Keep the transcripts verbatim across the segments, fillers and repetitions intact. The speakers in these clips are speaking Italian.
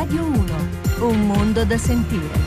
Radio uno, un mondo da sentire.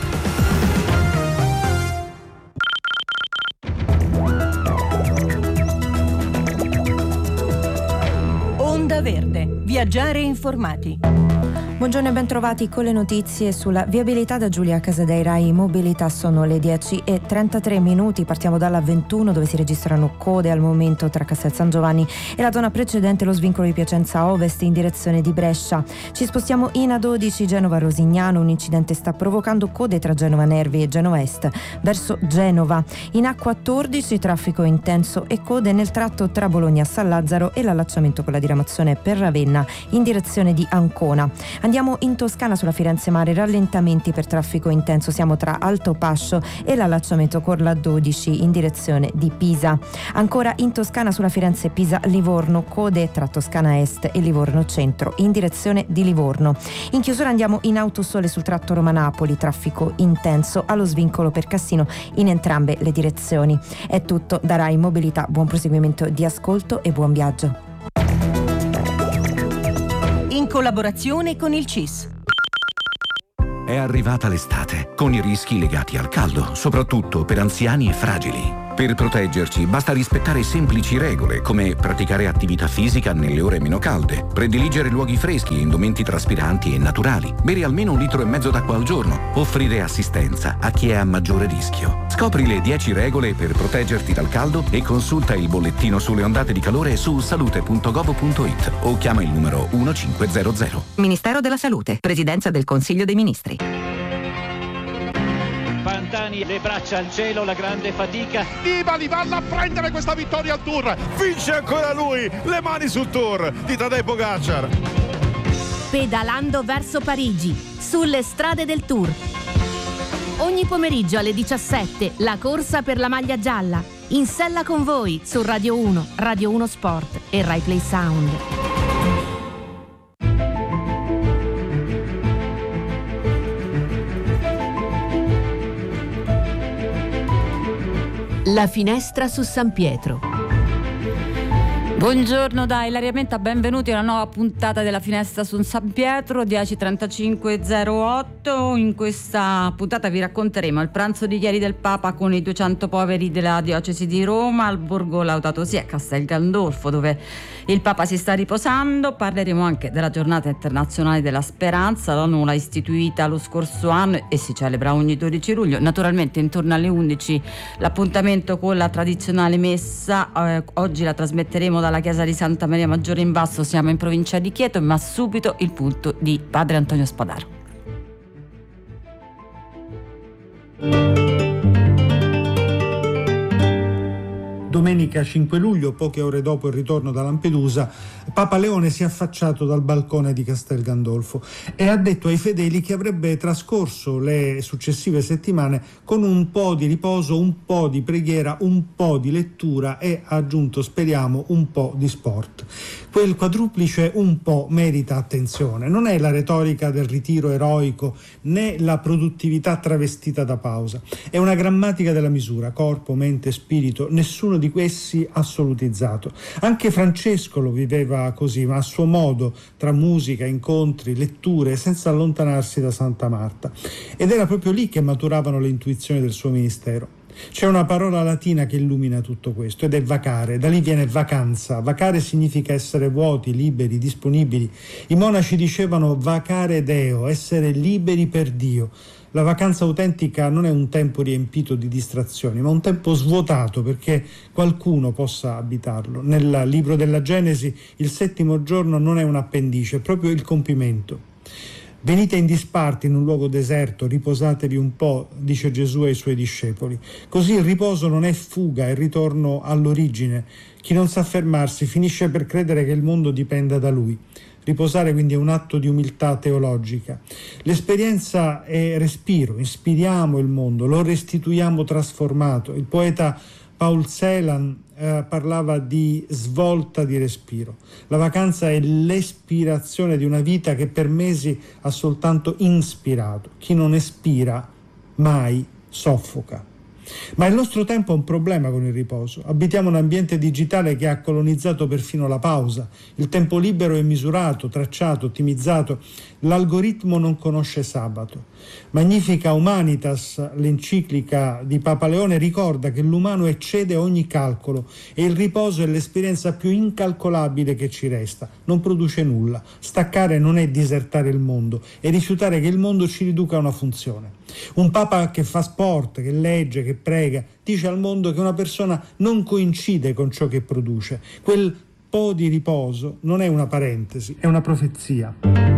Onda Verde, viaggiare informati. Buongiorno e bentrovati con le notizie sulla viabilità da Giulia Casadei Mobilità. Sono le dieci e trentatré minuti, partiamo dalla ventuno dove si registrano code al momento tra Castel San Giovanni e la zona precedente lo svincolo di Piacenza Ovest in direzione di Brescia. Ci spostiamo in A dodici Genova Rosignano, un incidente sta provocando code tra Genova Nervi e Genova Est verso Genova. In A quattordici traffico intenso e code nel tratto tra Bologna San Lazzaro e l'allacciamento con la diramazione per Ravenna in direzione di Ancona. Andiamo in Toscana sulla Firenze Mare, rallentamenti per traffico intenso, siamo tra Alto Pascio e l'allacciamento con la dodici in direzione di Pisa. Ancora in Toscana sulla Firenze Pisa Livorno, code tra Toscana Est e Livorno Centro in direzione di Livorno. In chiusura andiamo in Autosole sul tratto Roma-Napoli, traffico intenso allo svincolo per Cassino in entrambe le direzioni. È tutto da Rai Mobilità, buon proseguimento di ascolto e buon viaggio. In collaborazione con il C I S. È arrivata l'estate, con i rischi legati al caldo, soprattutto per anziani e fragili. Per proteggerci basta rispettare semplici regole, come praticare attività fisica nelle ore meno calde, prediligere luoghi freschi e indumenti traspiranti e naturali, bere almeno un litro e mezzo d'acqua al giorno, offrire assistenza a chi è a maggiore rischio. Scopri le dieci regole per proteggerti dal caldo e consulta il bollettino sulle ondate di calore su salute punto gov punto it o chiama il numero uno cinque zero zero. Ministero della Salute, Presidenza del Consiglio dei Ministri. Pantani, le braccia al cielo, la grande fatica. Nibali va a prendere questa vittoria al Tour. Vince ancora lui, le mani sul Tour di Tadej Pogacar. Pedalando verso Parigi, sulle strade del Tour. Ogni pomeriggio alle diciassette, la corsa per la maglia gialla. In sella con voi su Radio uno, Radio uno Sport e Rai Play Sound. La finestra su San Pietro. Buongiorno da Ilaria Menta, benvenuti a una nuova puntata della Finestra su San Pietro, dieci e trentacinque zero otto. In questa puntata vi racconteremo il pranzo di ieri del Papa con i duecento poveri della diocesi di Roma al Borgo Laudato Si' a Castel Gandolfo, dove il Papa si sta riposando. Parleremo anche della giornata internazionale della speranza, l'ONU l'ha istituita lo scorso anno e si celebra ogni dodici luglio. Naturalmente intorno alle undici l'appuntamento con la tradizionale messa, eh, oggi la trasmetteremo dalla chiesa di Santa Maria Maggiore in Basso, siamo in provincia di Chieti, ma subito il punto di Padre Antonio Spadaro. Domenica cinque luglio, poche ore dopo il ritorno da Lampedusa, Papa Leone si è affacciato dal balcone di Castel Gandolfo e ha detto ai fedeli che avrebbe trascorso le successive settimane con un po' di riposo, un po' di preghiera, un po' di lettura e, ha aggiunto, speriamo, un po' di sport. Quel quadruplice un po' merita attenzione. Non è la retorica del ritiro eroico né la produttività travestita da pausa. È una grammatica della misura, corpo, mente, spirito, nessuno di questi assolutizzato. Anche Francesco lo viveva così, ma a suo modo, tra musica, incontri, letture, senza allontanarsi da Santa Marta. Ed era proprio lì che maturavano le intuizioni del suo ministero. C'è una parola latina che illumina tutto questo ed è vacare, da lì viene vacanza. Vacare significa essere vuoti, liberi, disponibili. I monaci dicevano vacare Deo, essere liberi per Dio. La vacanza autentica non è un tempo riempito di distrazioni, ma un tempo svuotato perché qualcuno possa abitarlo. Nel libro della Genesi il settimo giorno non è un appendice, è proprio il compimento. Venite in disparte in un luogo deserto, riposatevi un po', dice Gesù ai suoi discepoli. Così il riposo non è fuga, è ritorno all'origine. Chi non sa fermarsi finisce per credere che il mondo dipenda da lui. Riposare quindi è un atto di umiltà teologica. L'esperienza è respiro, ispiriamo il mondo, lo restituiamo trasformato. Il poeta Paul Celan eh, parlava di svolta di respiro. La vacanza è l'espirazione di una vita che per mesi ha soltanto inspirato. Chi non espira mai soffoca. Ma il nostro tempo ha un problema con il riposo. Abitiamo un ambiente digitale che ha colonizzato perfino la pausa. Il tempo libero è misurato, tracciato, ottimizzato. L'algoritmo non conosce sabato. Magnifica Humanitas, l'enciclica di Papa Leone, ricorda che l'umano eccede ogni calcolo e il riposo è l'esperienza più incalcolabile che ci resta. Non produce nulla. Staccare non è disertare il mondo, è rifiutare che il mondo ci riduca a una funzione. Un Papa che fa sport, che legge, che prega, dice al mondo che una persona non coincide con ciò che produce. Quel po' di riposo non è una parentesi, è una profezia.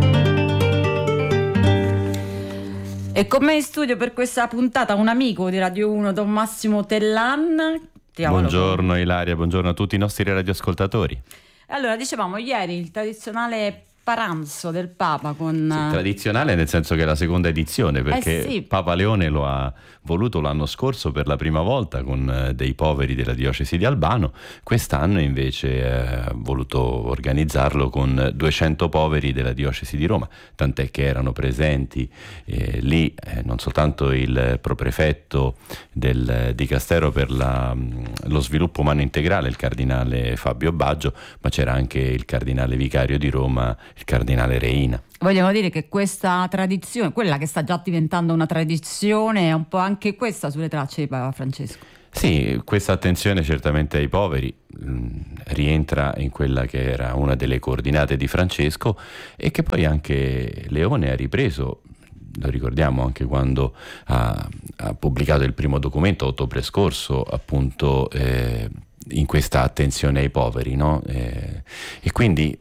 E con me in studio per questa puntata un amico di Radio uno, Don Massimo Tellan. Buongiorno Ilaria, buongiorno a tutti i nostri radioascoltatori. Allora, dicevamo ieri il tradizionale pranzo del Papa con... Sì, tradizionale nel senso che è la seconda edizione, perché eh sì. Papa Leone lo ha voluto l'anno scorso per la prima volta con dei poveri della diocesi di Albano. Quest'anno invece ha voluto organizzarlo con duecento poveri della diocesi di Roma, tant'è che erano presenti eh, lì eh, non soltanto il proprefetto del Dicastero per la, lo sviluppo umano integrale, il cardinale Fabio Baggio, ma c'era anche il cardinale vicario di Roma, il cardinale Reina. Vogliamo dire che questa tradizione, quella che sta già diventando una tradizione, è un po' anche questa sulle tracce di Papa Francesco. Sì, questa attenzione certamente ai poveri mh, rientra in quella che era una delle coordinate di Francesco e che poi anche Leone ha ripreso. Lo ricordiamo anche quando ha, ha pubblicato il primo documento a ottobre scorso, appunto eh, in questa attenzione ai poveri, no? Eh, e quindi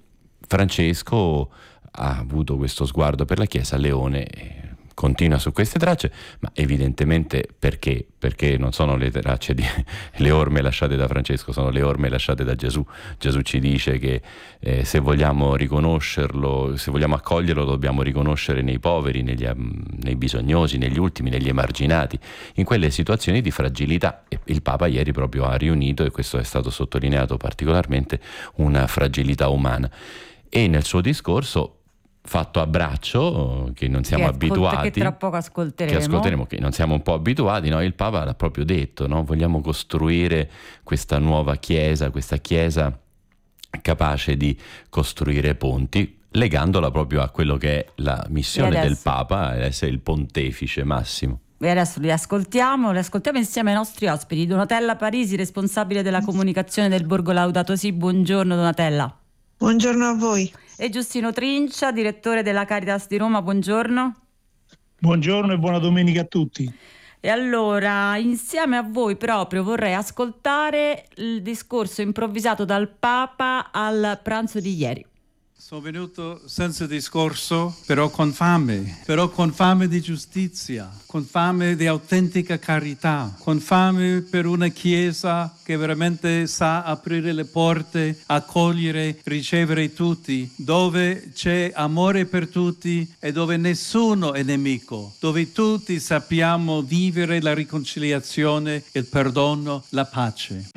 Francesco ha avuto questo sguardo per la Chiesa. Leone eh, continua su queste tracce, ma evidentemente perché? Perché non sono le tracce di le orme lasciate da Francesco, sono le orme lasciate da Gesù. Gesù ci dice che eh, se vogliamo riconoscerlo, se vogliamo accoglierlo, dobbiamo riconoscere nei poveri, negli, nei bisognosi, negli ultimi, negli emarginati, in quelle situazioni di fragilità. E il Papa ieri proprio ha riunito, e questo è stato sottolineato particolarmente, una fragilità umana. E nel suo discorso, fatto a braccio, che non siamo che ascolta, abituati, che tra poco ascolteremo, che ascolteremo, che non siamo un po' abituati, no? Il Papa l'ha proprio detto, no? Vogliamo costruire questa nuova Chiesa, questa Chiesa capace di costruire ponti, legandola proprio a quello che è la missione del Papa, essere il pontefice massimo. E adesso li ascoltiamo, li ascoltiamo insieme ai nostri ospiti. Donatella Parisi, responsabile della comunicazione del Borgo Laudato Si. Buongiorno Donatella. Buongiorno a voi. E Giustino Trincia, direttore della Caritas di Roma, buongiorno. Buongiorno e buona domenica a tutti. E allora, insieme a voi proprio vorrei ascoltare il discorso improvvisato dal Papa al pranzo di ieri. Sono venuto senza discorso, però con fame, però con fame di giustizia, con fame di autentica carità, con fame per una Chiesa che veramente sa aprire le porte, accogliere, ricevere tutti, dove c'è amore per tutti e dove nessuno è nemico, dove tutti sappiamo vivere la riconciliazione, il perdono, la pace.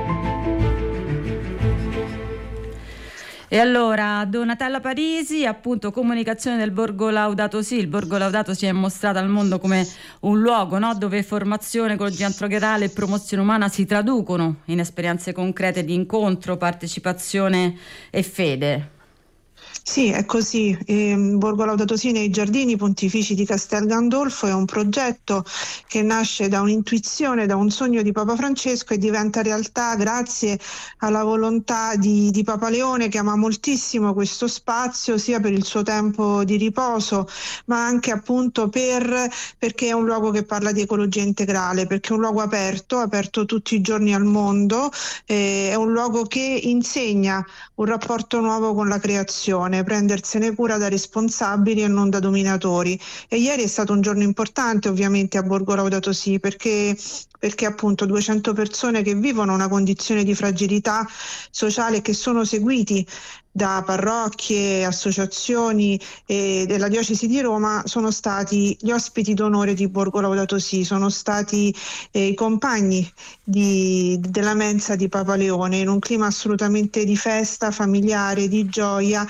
E allora, Donatella Parisi, appunto comunicazione del Borgo Laudato Si. Il Borgo Laudato Si è mostrato al mondo come un luogo, no? Dove formazione, ecologia antrocherale e promozione umana si traducono in esperienze concrete di incontro, partecipazione e fede. Sì, è così. Il Borgo Laudato Si nei Giardini Pontifici di Castel Gandolfo è un progetto che nasce da un'intuizione, da un sogno di Papa Francesco e diventa realtà grazie alla volontà di, di Papa Leone, che ama moltissimo questo spazio sia per il suo tempo di riposo ma anche appunto per, perché è un luogo che parla di ecologia integrale, perché è un luogo aperto, aperto tutti i giorni al mondo, eh, è un luogo che insegna un rapporto nuovo con la creazione, prendersene cura da responsabili e non da dominatori. E ieri è stato un giorno importante ovviamente a Borgo Laudato Si perché perché appunto duecento persone che vivono una condizione di fragilità sociale e che sono seguiti da parrocchie, associazioni e della diocesi di Roma sono stati gli ospiti d'onore di Borgo Laudato Si, sono stati eh, i compagni di, della mensa di Papa Leone in un clima assolutamente di festa, familiare, di gioia,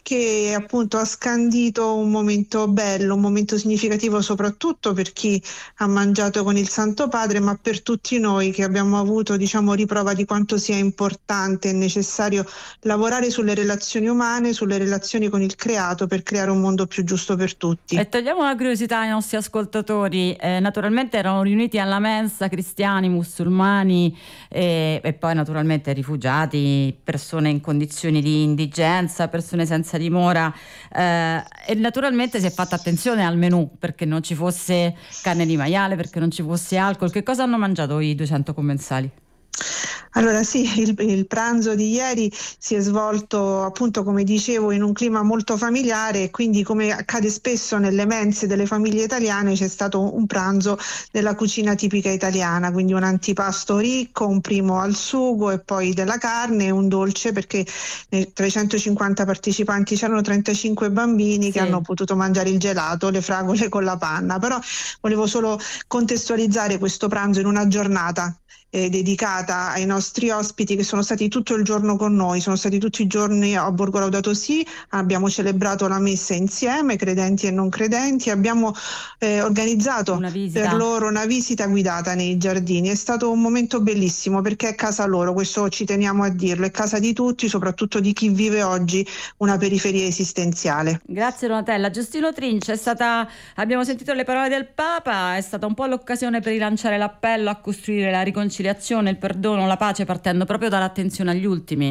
che appunto ha scandito un momento bello, un momento significativo soprattutto per chi ha mangiato con il Santo Padre, ma per tutti noi che abbiamo avuto, diciamo, riprova di quanto sia importante e necessario lavorare sulle relazioni umane, sulle relazioni con il creato, per creare un mondo più giusto per tutti. E togliamo una curiosità ai nostri ascoltatori, eh, naturalmente erano riuniti alla mensa cristiani, musulmani eh, e poi naturalmente rifugiati, persone in condizioni di indigenza, persone senza dimora, eh, e naturalmente si è fatta attenzione al menù perché non ci fosse carne di maiale, perché non ci fosse alcol. Che cosa hanno mangiato i duecento commensali? Allora sì, il, il pranzo di ieri si è svolto appunto, come dicevo, in un clima molto familiare, e quindi, come accade spesso nelle mense delle famiglie italiane, c'è stato un pranzo della cucina tipica italiana, quindi un antipasto ricco, un primo al sugo e poi della carne e un dolce, perché tra i centocinquanta partecipanti c'erano trentacinque bambini che sì. hanno potuto mangiare il gelato, le fragole con la panna. Però volevo solo contestualizzare questo pranzo in una giornata Eh, dedicata ai nostri ospiti che sono stati tutto il giorno con noi, sono stati tutti i giorni a Borgo Laudato Si, abbiamo celebrato la messa insieme, credenti e non credenti, abbiamo eh, organizzato per loro una visita guidata nei giardini. È stato un momento bellissimo perché è casa loro, questo ci teniamo a dirlo, è casa di tutti, soprattutto di chi vive oggi una periferia esistenziale. Grazie Donatella. Giustino Trinci, è stata, abbiamo sentito le parole del Papa, è stata un po' l'occasione per rilanciare l'appello a costruire la riconciliazione, il perdono, la pace, partendo proprio dall'attenzione agli ultimi.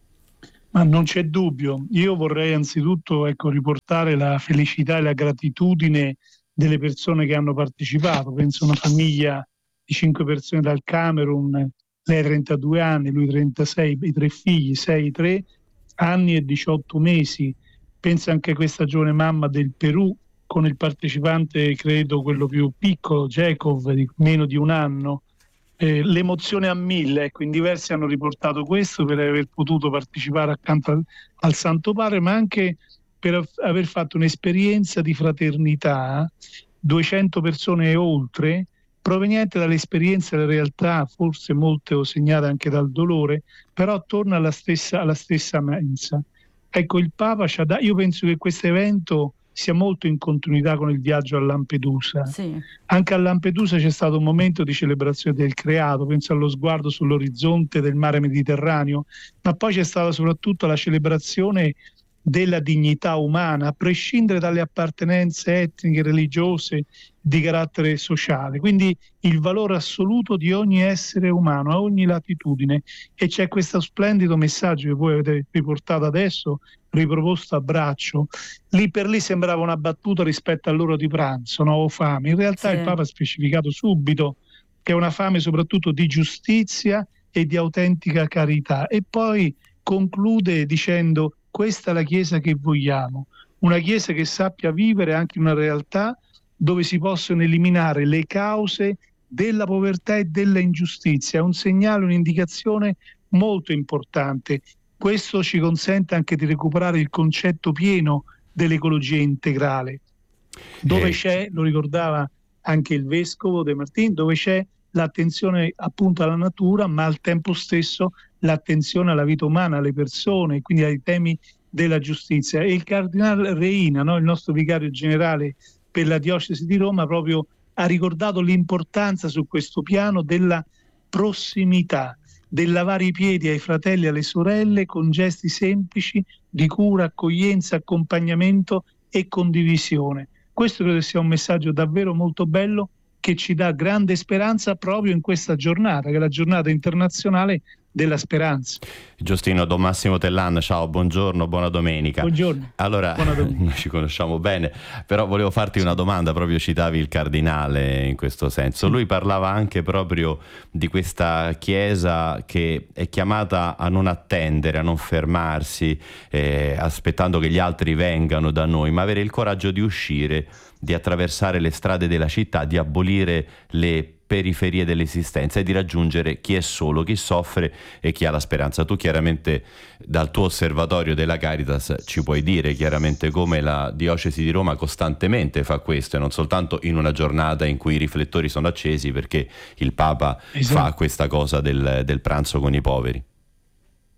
Ma non c'è dubbio. Io vorrei anzitutto ecco, riportare la felicità e la gratitudine delle persone che hanno partecipato. Penso a una famiglia di cinque persone dal Camerun, lei trentadue anni, lui trentasei, i tre figli, sei, tre anni e diciotto mesi. Penso anche a questa giovane mamma del Perù con il partecipante, credo quello più piccolo, Jacob, di meno di un anno. Eh, l'emozione a mille, ecco, in diversi hanno riportato questo per aver potuto partecipare accanto al, al Santo Padre, ma anche per aver fatto un'esperienza di fraternità, duecento persone e oltre, proveniente dall'esperienza della realtà, forse molte segnate anche dal dolore, però attorno alla stessa, alla stessa mensa. Ecco, il Papa ci ha dato, io penso che questo evento sia molto in continuità con il viaggio a Lampedusa. Sì. Anche a Lampedusa c'è stato un momento di celebrazione del creato, penso allo sguardo sull'orizzonte del mare Mediterraneo, ma poi c'è stata soprattutto la celebrazione della dignità umana, a prescindere dalle appartenenze etniche, religiose, di carattere sociale. Quindi il valore assoluto di ogni essere umano, a ogni latitudine. E c'è questo splendido messaggio che voi avete riportato adesso, riproposto a braccio. Lì per lì sembrava una battuta rispetto all'ora di pranzo, no? O fame. In realtà sì. Il Papa ha specificato subito che è una fame soprattutto di giustizia e di autentica carità. E poi conclude dicendo: questa è la Chiesa che vogliamo, una Chiesa che sappia vivere anche in una realtà dove si possono eliminare le cause della povertà e della ingiustizia. È un segnale, un'indicazione molto importante. Questo ci consente anche di recuperare il concetto pieno dell'ecologia integrale, dove eh. c'è, lo ricordava anche il Vescovo De Martini, dove c'è l'attenzione appunto alla natura, ma al tempo stesso l'attenzione alla vita umana, alle persone, quindi ai temi della giustizia. E il Cardinale Reina, no, il nostro vicario generale per la diocesi di Roma, proprio ha ricordato l'importanza su questo piano della prossimità, del lavare i piedi ai fratelli e alle sorelle con gesti semplici di cura, accoglienza, accompagnamento e condivisione. Questo credo sia un messaggio davvero molto bello che ci dà grande speranza proprio in questa giornata, che è la giornata internazionale della speranza. Giustino, Don Massimo Tellan, ciao, buongiorno, buona domenica. Buongiorno. Allora, buona domenica. Noi ci conosciamo bene, però volevo farti una domanda, proprio citavi il cardinale in questo senso. Lui parlava anche proprio di questa Chiesa che è chiamata a non attendere, a non fermarsi, eh, aspettando che gli altri vengano da noi, ma avere il coraggio di uscire, di attraversare le strade della città, di abolire le periferie dell'esistenza e di raggiungere chi è solo, chi soffre e chi ha la speranza. Tu chiaramente dal tuo osservatorio della Caritas ci puoi dire chiaramente come la diocesi di Roma costantemente fa questo, e non soltanto in una giornata in cui i riflettori sono accesi perché il Papa esatto. fa questa cosa del, del pranzo con i poveri.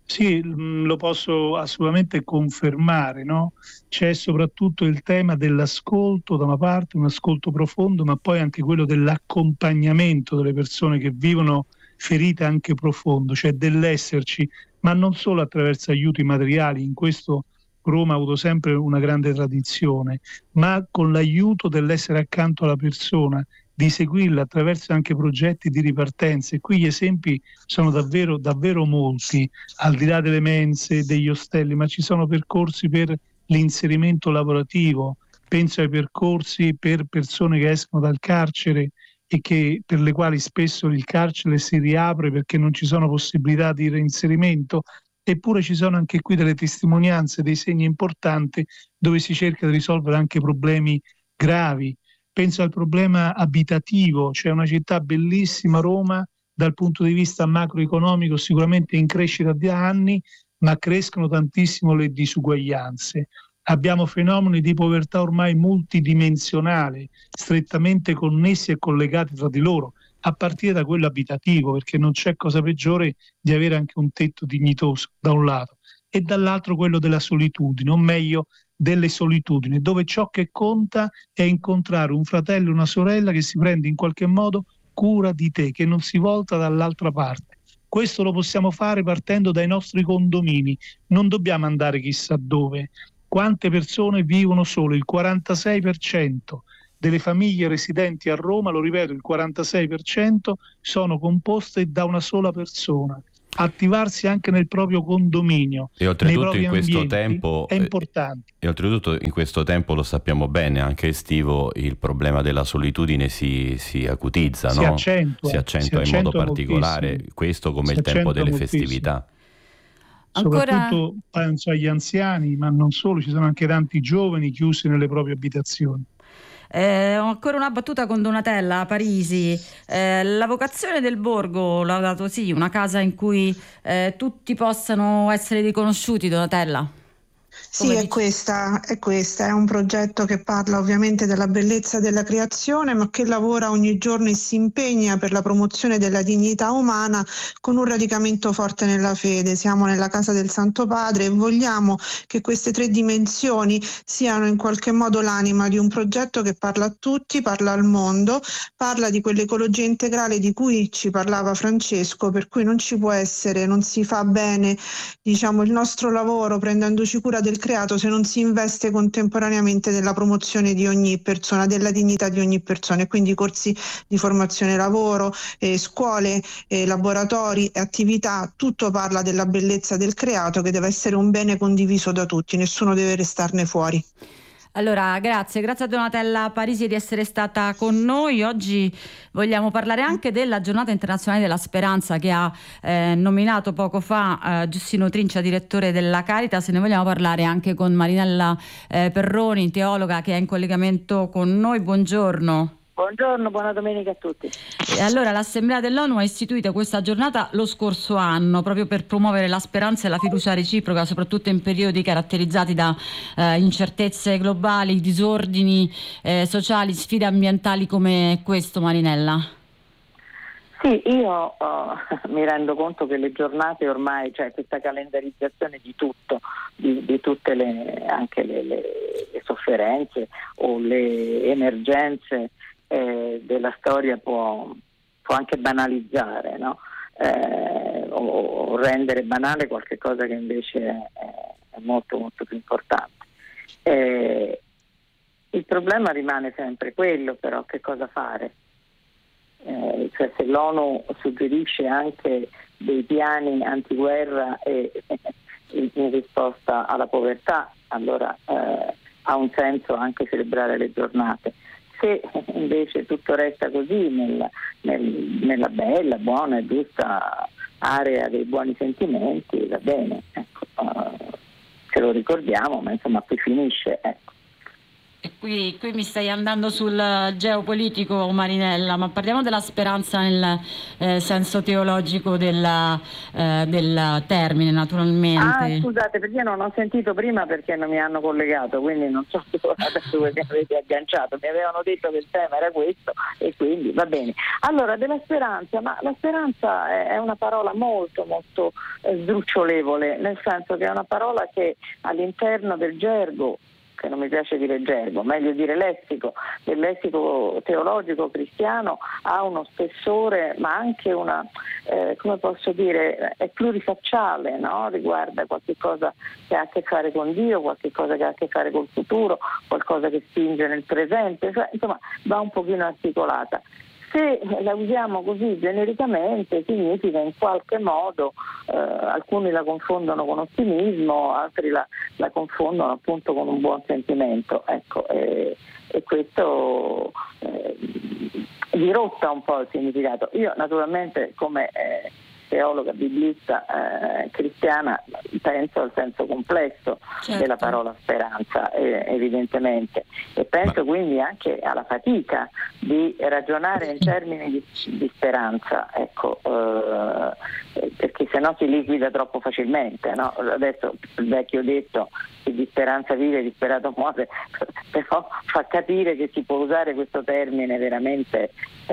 Sì, lo posso assolutamente confermare, no? C'è soprattutto il tema dell'ascolto da una parte, un ascolto profondo, ma poi anche quello dell'accompagnamento delle persone che vivono ferite anche profondo, cioè dell'esserci, ma non solo attraverso aiuti materiali, in questo Roma ha avuto sempre una grande tradizione, ma con l'aiuto dell'essere accanto alla persona, di seguirla attraverso anche progetti di ripartenza. E qui gli esempi sono davvero, davvero molti, al di là delle mense, degli ostelli, ma ci sono percorsi per l'inserimento lavorativo, penso ai percorsi per persone che escono dal carcere e che, per le quali spesso il carcere si riapre perché non ci sono possibilità di reinserimento. Eppure ci sono anche qui delle testimonianze, dei segni importanti dove si cerca di risolvere anche problemi gravi. Penso al problema abitativo, c'è una città bellissima, Roma, dal punto di vista macroeconomico sicuramente in crescita da anni, ma crescono tantissimo le disuguaglianze. Abbiamo fenomeni di povertà ormai multidimensionale, strettamente connessi e collegati tra di loro, a partire da quello abitativo, perché non c'è cosa peggiore di avere anche un tetto dignitoso da un lato, e dall'altro quello della solitudine, o meglio delle solitudini, dove ciò che conta è incontrare un fratello e una sorella che si prende in qualche modo cura di te, che non si volta dall'altra parte. Questo lo possiamo fare partendo dai nostri condomini, non dobbiamo andare chissà dove. Quante persone vivono solo? Il quarantasei per cento delle famiglie residenti a Roma, lo ripeto, il quarantasei per cento sono composte da una sola persona. Attivarsi anche nel proprio condominio e oltretutto in questo ambienti, tempo è importante. E oltretutto in questo tempo, lo sappiamo bene, anche estivo, il problema della solitudine si, si acutizza, si no? accentua, si accentua si in modo accentua particolare, moltissimo. questo come Si il tempo delle moltissimo. festività. Ancora... Soprattutto penso agli anziani, ma non solo, ci sono anche tanti giovani chiusi nelle proprie abitazioni. Eh, ho ancora una battuta con Donatella Parisi. Eh, la vocazione del borgo, Laudato Si, una casa in cui eh, tutti possano essere riconosciuti, Donatella. Sì, è questa, è questa, è un progetto che parla ovviamente della bellezza della creazione, ma che lavora ogni giorno e si impegna per la promozione della dignità umana con un radicamento forte nella fede. Siamo nella casa del Santo Padre e vogliamo che queste tre dimensioni siano in qualche modo l'anima di un progetto che parla a tutti, parla al mondo, parla di quell'ecologia integrale di cui ci parlava Francesco, per cui non ci può essere, non si fa bene, diciamo, il nostro lavoro prendendoci cura del creato se non si investe contemporaneamente nella promozione di ogni persona, della dignità di ogni persona, e quindi corsi di formazione lavoro, eh, scuole, eh, laboratori, attività, tutto parla della bellezza del creato che deve essere un bene condiviso da tutti, nessuno deve restarne fuori. Allora, grazie, grazie a Donatella Parisi di essere stata con noi. Oggi vogliamo parlare anche della Giornata Internazionale della Speranza che ha eh, nominato poco fa eh, Giustino Trincia, direttore della Caritas. Ne vogliamo parlare anche con Marinella eh, Perroni, teologa, che è in collegamento con noi. Buongiorno. Buongiorno, buona domenica a tutti. E allora l'Assemblea dell'ONU ha istituito questa giornata lo scorso anno proprio per promuovere la speranza e la fiducia reciproca, soprattutto in periodi caratterizzati da eh, incertezze globali, disordini eh, sociali, sfide ambientali come questo, Marinella. Sì, io uh, mi rendo conto che le giornate ormai, cioè questa calendarizzazione di tutto, di, di tutte le, anche le, le, le sofferenze o le emergenze Eh, della storia può, può anche banalizzare, no? eh, o, o rendere banale qualche cosa che invece è, è molto molto più importante. Eh, il problema rimane sempre quello, però, che cosa fare? Eh, cioè se l'ONU suggerisce anche dei piani antiguerra e, in, in risposta alla povertà, allora eh, ha un senso anche celebrare le giornate. Se invece tutto resta così nel, nel, nella bella, buona e giusta area dei buoni sentimenti, va bene, ecco, uh, ce lo ricordiamo, ma insomma qui finisce. Ecco. qui, qui mi stai andando sul geopolitico, Marinella, ma parliamo della speranza nel eh, senso teologico della, eh, del termine, naturalmente. Ah, scusate, perché io non ho sentito prima perché non mi hanno collegato, quindi non so adesso voi mi avete agganciato, mi avevano detto che il tema era questo e quindi va bene. Allora, della speranza, ma la speranza è, è una parola molto molto eh, sdrucciolevole, nel senso che è una parola che all'interno del gergo, che non mi piace dire gergo, meglio dire lessico, del lessico teologico cristiano, ha uno spessore, ma anche una, eh, come posso dire, è plurifacciale, no? Riguarda qualche cosa che ha a che fare con Dio, qualche cosa che ha a che fare col futuro, qualcosa che spinge nel presente, cioè, insomma va un pochino articolata. Se la usiamo così genericamente significa in qualche modo, eh, alcuni la confondono con ottimismo, altri la, la confondono appunto con un buon sentimento, ecco, e, e questo eh, dirotta un po' il significato. Io naturalmente come eh, teologa biblista eh, cristiana penso al senso complesso certo. della parola speranza eh, evidentemente, e penso Ma... quindi anche alla fatica di ragionare in termini di, di speranza, ecco, eh, perché sennò si liquida troppo facilmente, no? Adesso il vecchio detto che di speranza vive, disperato muore, però fa capire che si può usare questo termine veramente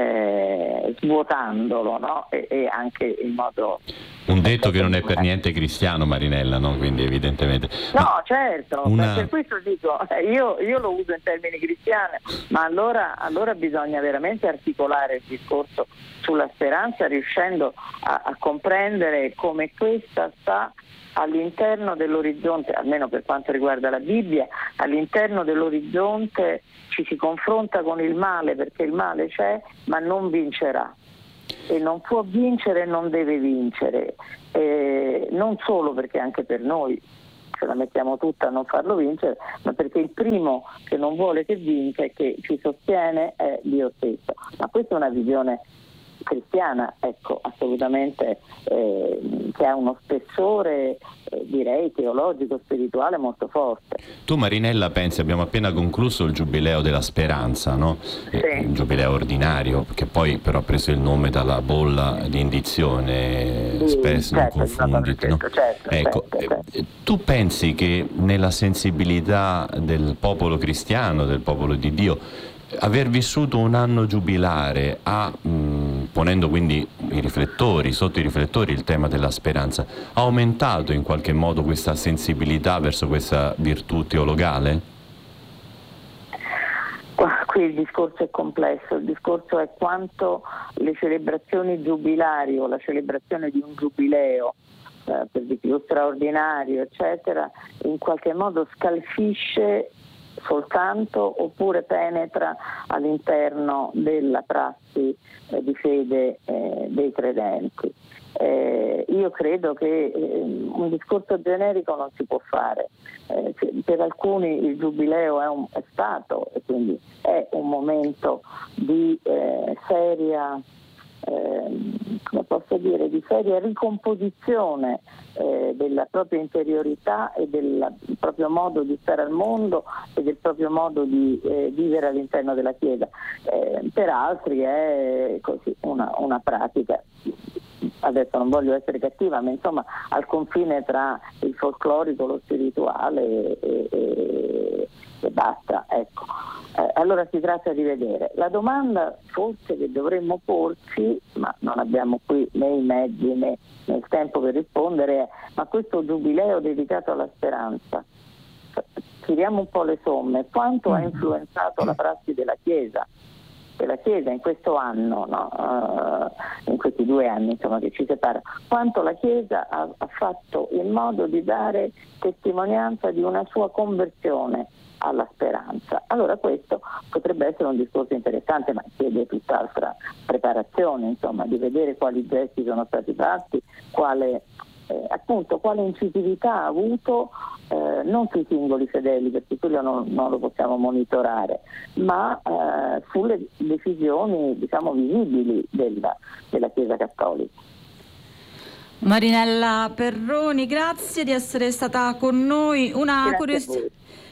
eh, svuotandolo, no? e, e anche in modo... Un detto che non è per niente cristiano, Marinella, no? Quindi evidentemente... No, ma certo, una... per questo dico, io, io lo uso in termini cristiani, ma allora, allora bisogna veramente articolare il discorso sulla speranza, riuscendo a, a comprendere come questa sta all'interno dell'orizzonte, almeno per quanto riguarda la Bibbia, all'interno dell'orizzonte ci si confronta con il male, perché il male c'è ma non vincerà, e non può vincere e non deve vincere, eh, non solo perché anche per noi ce la mettiamo tutta a non farlo vincere, ma perché il primo che non vuole che vinca e che ci sostiene è Dio stesso. Ma questa è una visione cristiana, ecco, assolutamente, eh, che ha uno spessore eh, direi teologico, spirituale molto forte. Tu, Marinella, pensi, abbiamo appena concluso il Giubileo della Speranza, no? Sì. Il Giubileo ordinario, che poi però ha preso il nome dalla bolla di indizione, sì, spesso certo, non confonditi, no? certo, ecco, certo, certo. Tu pensi che nella sensibilità del popolo cristiano, del popolo di Dio, aver vissuto un anno giubilare ha, mh, ponendo quindi i riflettori, sotto i riflettori il tema della speranza, ha aumentato in qualche modo questa sensibilità verso questa virtù teologale? Qui il discorso è complesso, il discorso è quanto le celebrazioni giubilari o la celebrazione di un giubileo, eh, per di più straordinario, eccetera, in qualche modo scalfisce soltanto oppure penetra all'interno della prassi eh, di fede eh, dei credenti. Eh, io credo che eh, un discorso generico non si può fare. Eh, per alcuni il giubileo è, un, è stato e quindi è un momento di eh, seria Eh, come posso dire, di seria ricomposizione eh, della propria interiorità e del proprio modo di stare al mondo e del proprio modo di eh, vivere all'interno della Chiesa. Eh, per altri è così una, una pratica, adesso non voglio essere cattiva, ma insomma al confine tra il folclorico, lo spirituale e, e, e basta, ecco. Eh, allora si tratta di vedere. La domanda forse che dovremmo porci, ma non abbiamo qui né i mezzi né, né il tempo per rispondere, è: ma questo giubileo dedicato alla speranza, tiriamo un po' le somme, quanto ha influenzato la prassi della Chiesa? Della Chiesa in questo anno, no? uh, in questi due anni insomma che ci separano, quanto la Chiesa ha, ha fatto in modo di dare testimonianza di una sua conversione alla speranza. Allora questo potrebbe essere un discorso interessante, ma chiede tutt'altra preparazione, insomma, di vedere quali gesti sono stati fatti, quale eh, appunto quale incisività ha avuto eh, non sui singoli fedeli, perché quello non, non lo possiamo monitorare, ma eh, sulle decisioni, diciamo, visibili della, della Chiesa Cattolica. Marinella Perroni, grazie di essere stata con noi. Una, curios-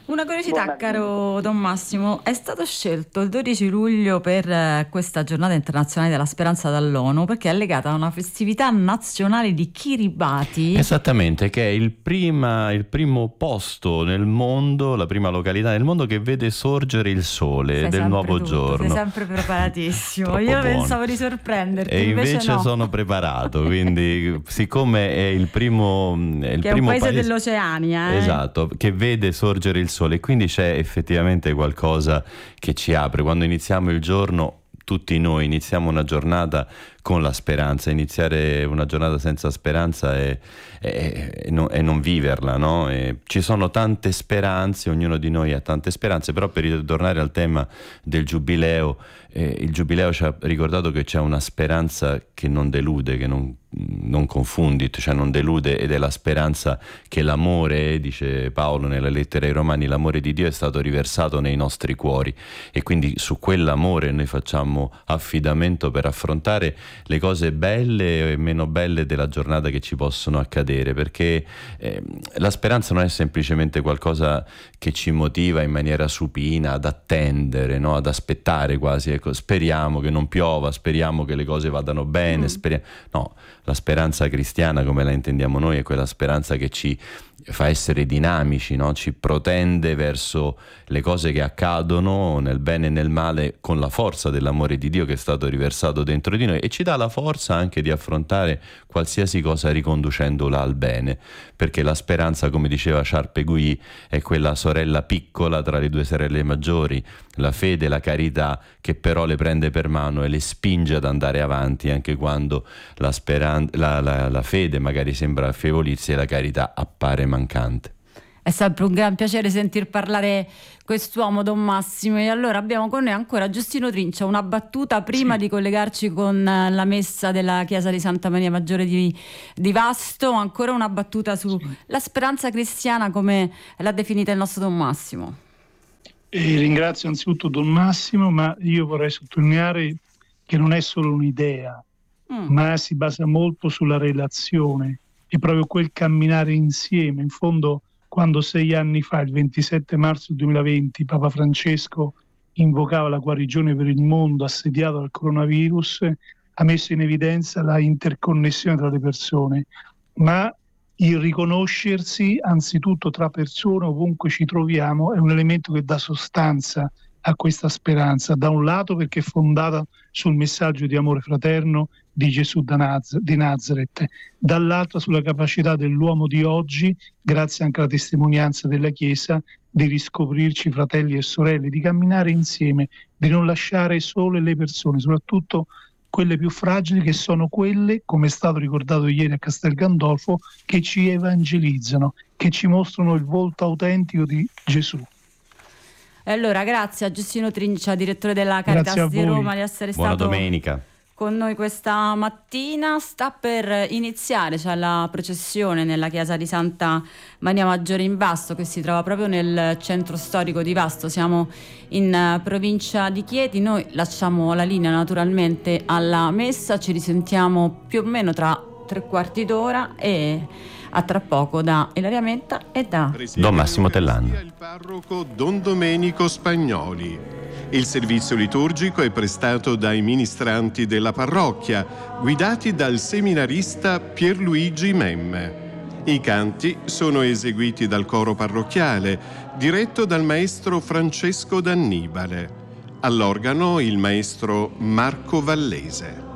Una curiosità, Buona caro Don Massimo, è stato scelto il dodici luglio per questa giornata internazionale della speranza dall'ONU perché è legata a una festività nazionale di Kiribati. Esattamente, che è il, prima, il primo posto nel mondo, la prima località nel mondo che vede sorgere il sole Sei del nuovo tutto, giorno. Sei sempre preparatissimo. Troppo Io buono. pensavo di sorprenderti, E invece, invece no. sono preparato, quindi siccome è il primo, è il che è primo un paese, paese dell'Oceania. Eh? Esatto, che vede sorgere il sole, quindi c'è effettivamente qualcosa che ci apre. Quando iniziamo il giorno, tutti noi iniziamo una giornata con la speranza. Iniziare una giornata senza speranza è, è, è, non, è non viverla, no? E ci sono tante speranze, ognuno di noi ha tante speranze, però per ritornare al tema del giubileo, eh, il giubileo ci ha ricordato che c'è una speranza che non delude, che non, non confondi, cioè non delude, ed è la speranza che l'amore, dice Paolo nella lettera ai Romani, l'amore di Dio è stato riversato nei nostri cuori, e quindi su quell'amore noi facciamo affidamento per affrontare le cose belle e meno belle della giornata che ci possono accadere, perché eh, la speranza non è semplicemente qualcosa che ci motiva in maniera supina ad attendere, no? Ad aspettare quasi, ecco, speriamo che non piova, speriamo che le cose vadano bene, mm. speriamo... no, la speranza cristiana come la intendiamo noi è quella speranza che ci fa essere dinamici, no? Ci protende verso le cose che accadono nel bene e nel male con la forza dell'amore di Dio che è stato riversato dentro di noi, e ci dà la forza anche di affrontare qualsiasi cosa riconducendola al bene, perché la speranza, come diceva Charpegui, è quella sorella piccola tra le due sorelle maggiori, la fede e la carità, che però le prende per mano e le spinge ad andare avanti anche quando la, speran- la, la, la fede magari sembra affievolirsi e la carità appare mancante. È sempre un gran piacere sentir parlare quest'uomo, Don Massimo. E allora abbiamo con noi ancora Giustino Trincia, una battuta prima sì. di collegarci con la messa della chiesa di Santa Maria Maggiore di, di Vasto, ancora una battuta sulla sì. speranza cristiana come l'ha definita il nostro Don Massimo. E ringrazio anzitutto Don Massimo, ma io vorrei sottolineare che non è solo un'idea, mm. ma si basa molto sulla relazione e proprio quel camminare insieme. In fondo, quando sei anni fa, il ventisette marzo duemilaventi, Papa Francesco invocava la guarigione per il mondo assediato dal coronavirus, ha messo in evidenza la interconnessione tra le persone, ma il riconoscersi anzitutto tra persone ovunque ci troviamo è un elemento che dà sostanza a questa speranza, da un lato perché è fondata sul messaggio di amore fraterno di Gesù di Nazareth, dall'altro sulla capacità dell'uomo di oggi, grazie anche alla testimonianza della Chiesa, di riscoprirci fratelli e sorelle, di camminare insieme, di non lasciare sole le persone, soprattutto quelle più fragili, che sono quelle, come è stato ricordato ieri a Castel Gandolfo, che ci evangelizzano, che ci mostrano il volto autentico di Gesù. E allora grazie a Giustino Trincia, direttore della Caritas di Roma, di essere Buona stato domenica. con noi questa mattina. Sta per iniziare, c'è la processione nella chiesa di Santa Maria Maggiore in Vasto, che si trova proprio nel centro storico di Vasto. Siamo in provincia di Chieti. Noi lasciamo la linea naturalmente alla messa, ci risentiamo più o meno tra tre quarti d'ora, e a tra poco da Ilaria Menta e da Don Massimo Tellano. Il parroco Don Domenico Spagnoli. Il servizio liturgico è prestato dai ministranti della parrocchia, guidati dal seminarista Pierluigi Memme. I canti sono eseguiti dal coro parrocchiale, diretto dal maestro Francesco D'Annibale. All'organo il maestro Marco Vallese.